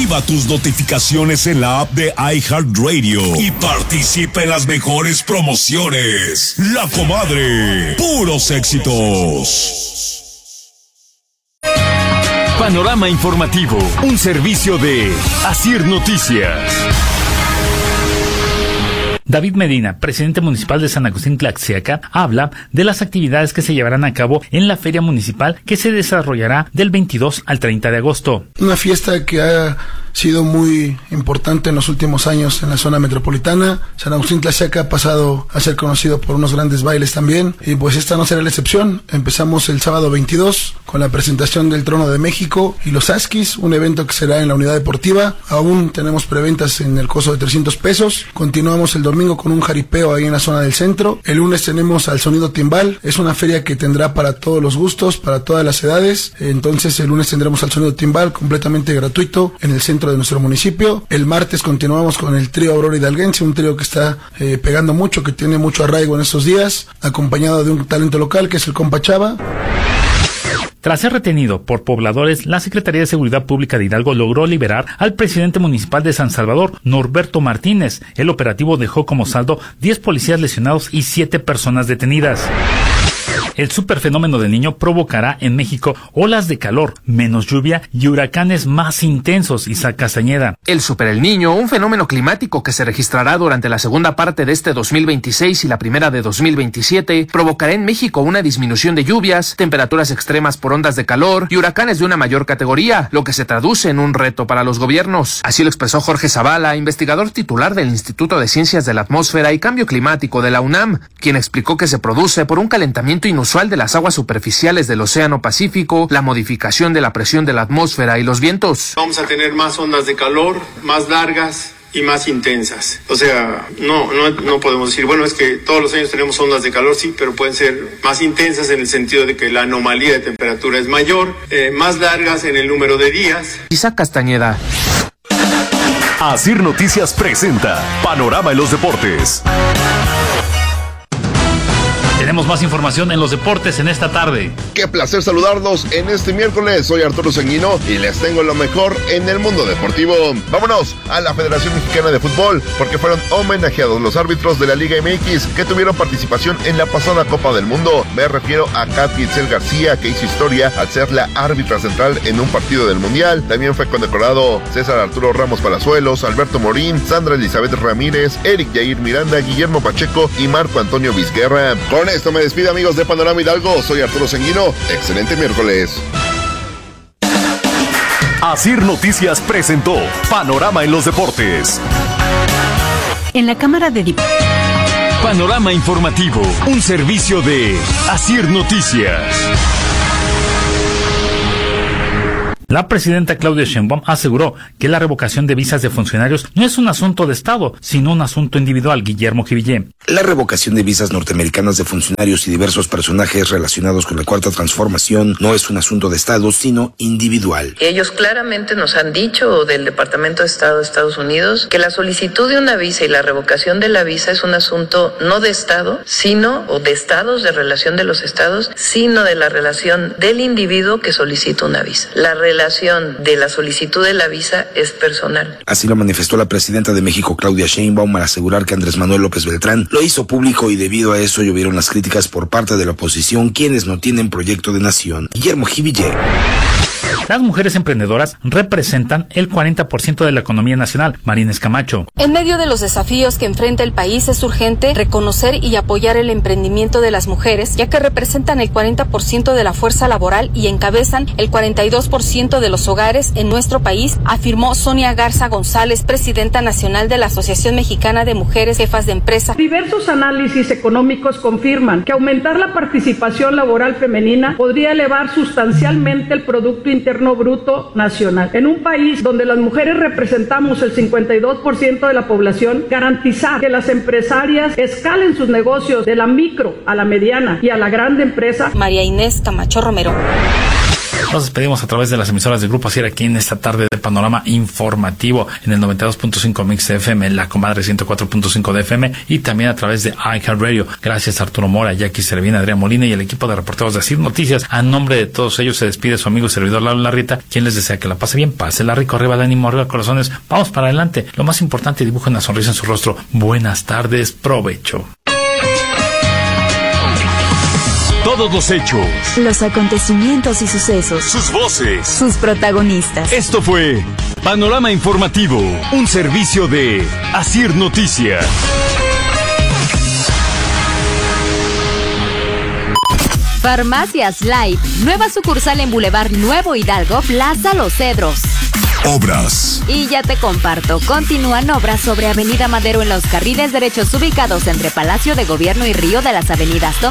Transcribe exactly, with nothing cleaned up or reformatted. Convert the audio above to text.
Activa tus notificaciones en la app de iHeartRadio y participa en las mejores promociones. La Comadre, puros éxitos. Panorama informativo, un servicio de Asir Noticias. David Medina, presidente municipal de San Agustín Tlaxiaca, habla de las actividades que se llevarán a cabo en la feria municipal que se desarrollará del veintidós al treinta de agosto. Una fiesta que ha sido muy importante en los últimos años en la zona metropolitana. San Agustín Tlaxiaca ha pasado a ser conocido por unos grandes bailes también, y pues esta no será la excepción. Empezamos el sábado veintidós con la presentación del Trono de México y los Asquis, un evento que será en la unidad deportiva. Aún tenemos preventas en el costo de trescientos pesos. Continuamos el domingo con un jaripeo ahí en la zona del centro. El lunes tenemos al Sonido Timbal. Es una feria que tendrá para todos los gustos, para todas las edades. Entonces el lunes tendremos al Sonido Timbal completamente gratuito en el centro de nuestro municipio. El martes continuamos con el trío Aurora Hidalguense, un trío que está eh, pegando mucho, que tiene mucho arraigo en estos días, acompañado de un talento local que es el Compa Chava. Tras ser retenido por pobladores, la Secretaría de Seguridad Pública de Hidalgo logró liberar al presidente municipal de San Salvador, Norberto Martínez. El operativo dejó como saldo diez policías lesionados y siete personas detenidas. El superfenómeno del Niño provocará en México olas de calor, menos lluvia y huracanes más intensos. Isaac Castañeda. El Super El Niño, un fenómeno climático que se registrará durante la segunda parte de este dos mil veintiséis y la primera de dos mil veintisiete, provocará en México una disminución de lluvias, temperaturas extremas por ondas de calor y huracanes de una mayor categoría, lo que se traduce en un reto para los gobiernos. Así lo expresó Jorge Zavala, investigador titular del Instituto de Ciencias de la Atmósfera y Cambio Climático de la UNAM, quien explicó que se produce por un calentamiento inusual de las aguas superficiales del Océano Pacífico, la modificación de la presión de la atmósfera y los vientos. Vamos a tener más ondas de calor, más largas y más intensas. O sea, no, no, no podemos decir, bueno, es que todos los años tenemos ondas de calor, sí, pero pueden ser más intensas en el sentido de que la anomalía de temperatura es mayor, eh, más largas en el número de días. Isaac Castañeda. Asir Noticias presenta Panorama en los Deportes. Tenemos más información en los deportes en esta tarde. Qué placer saludarlos en este miércoles. Soy Arturo Sanguino y les tengo lo mejor en el mundo deportivo. Vámonos a la Federación Mexicana de Fútbol, porque fueron homenajeados los árbitros de la Liga M X que tuvieron participación en la pasada Copa del Mundo. Me refiero a Katy Itzel García, que hizo historia al ser la árbitra central en un partido del Mundial. También fue condecorado César Arturo Ramos Palazuelos, Alberto Morín, Sandra Elizabeth Ramírez, Eric Yair Miranda, Guillermo Pacheco y Marco Antonio Vizguerra. Con esto me despido, amigos de Panorama Hidalgo. Soy Arturo Sanguino. Excelente miércoles. Asir Noticias presentó Panorama en los Deportes. En la Cámara de Diputados. Panorama informativo, un servicio de Asir Noticias. La presidenta Claudia Sheinbaum aseguró que la revocación de visas de funcionarios no es un asunto de Estado, sino un asunto individual. Guillermo Jivillé. La revocación de visas norteamericanas de funcionarios y diversos personajes relacionados con la Cuarta Transformación no es un asunto de Estado, sino individual. Ellos claramente nos han dicho del Departamento de Estado de Estados Unidos que la solicitud de una visa y la revocación de la visa es un asunto no de Estado, sino, o de Estados, de relación de los Estados, sino de la relación del individuo que solicita una visa. La relación de la solicitud de la visa es personal. Así lo manifestó la presidenta de México, Claudia Sheinbaum, al asegurar que Andrés Manuel López Beltrán lo hizo público y debido a eso llovieron las críticas por parte de la oposición, quienes no tienen proyecto de nación. Guillermo Jivillé. Las mujeres emprendedoras representan el cuarenta por ciento de la economía nacional. Marines Camacho. En medio de los desafíos que enfrenta el país, es urgente reconocer y apoyar el emprendimiento de las mujeres, ya que representan el cuarenta por ciento de la fuerza laboral y encabezan el cuarenta y dos por ciento de los hogares en nuestro país, afirmó Sonia Garza González, presidenta nacional de la Asociación Mexicana de Mujeres Jefas de Empresa. Diversos análisis económicos confirman que aumentar la participación laboral femenina podría elevar sustancialmente el Producto Interno Bruto Nacional. En un país donde las mujeres representamos el cincuenta y dos por ciento de la población, garantizar que las empresarias escalen sus negocios de la micro a la mediana y a la grande empresa. María Inés Camacho Romero. Nos despedimos a través de las emisoras del Grupo Asier aquí en esta tarde de Panorama Informativo en el noventa y dos punto cinco Mix de F M, en La Comadre ciento cuatro punto cinco de F M y también a través de iHeartRadio. Gracias a Arturo Mora, Jackie Servina, Adrián Molina y el equipo de reporteros de Asir Noticias. A nombre de todos ellos se despide su amigo y servidor Lalo Larrita, quien les desea que la pase bien, pásela rico, arriba el ánimo, arriba corazones, vamos para adelante. Lo más importante, dibujen una sonrisa en su rostro. Buenas tardes, provecho. Todos los hechos, los acontecimientos y sucesos, sus voces, sus protagonistas. Esto fue Panorama Informativo, un servicio de Asir Noticias. Farmacias Life, nueva sucursal en Boulevard Nuevo Hidalgo, Plaza Los Cedros. Obras. Y ya te comparto, continúan obras sobre Avenida Madero en los carriles derechos ubicados entre Palacio de Gobierno y Río de las avenidas Tomás